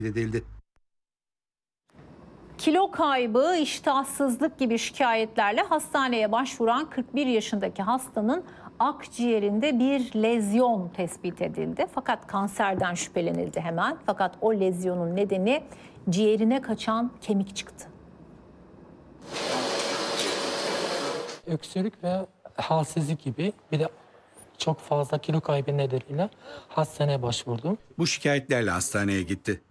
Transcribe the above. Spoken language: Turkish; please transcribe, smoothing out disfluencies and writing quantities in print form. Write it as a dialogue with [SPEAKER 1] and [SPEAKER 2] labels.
[SPEAKER 1] edildi.
[SPEAKER 2] Kilo kaybı, iştahsızlık gibi şikayetlerle hastaneye başvuran 41 yaşındaki hastanın akciğerinde bir lezyon tespit edildi. Fakat kanserden şüphelenildi hemen. Fakat o lezyonun nedeni ciğerine kaçan kemik çıktı.
[SPEAKER 3] Öksürük ve halsizlik gibi, bir de çok fazla kilo kaybı nedeniyle hastaneye başvurdum.
[SPEAKER 1] Bu şikayetlerle hastaneye gitti.